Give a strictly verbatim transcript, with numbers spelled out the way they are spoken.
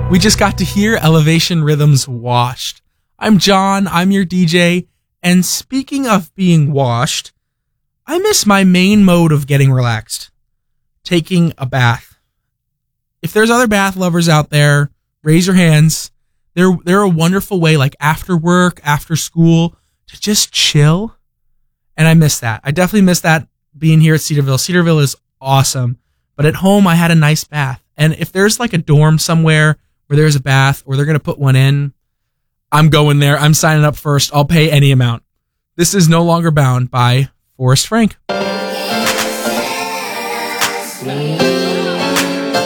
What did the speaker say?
We just got to hear Elevation Rhythms Washed. I'm John, I'm your D J, and speaking of being washed, I miss my main mode of getting relaxed, taking a bath. If there's other bath lovers out there, raise your hands. They're, they're a wonderful way, like after work, after school, to just chill. And I miss that. I definitely miss that being here at Cedarville. Cedarville is awesome. But at home, I had a nice bath. And if there's like a dorm somewhere where there's a bath or they're going to put one in, I'm going there. I'm signing up first. I'll pay any amount. This is No Longer Bound by Forrest Frank. Yeah.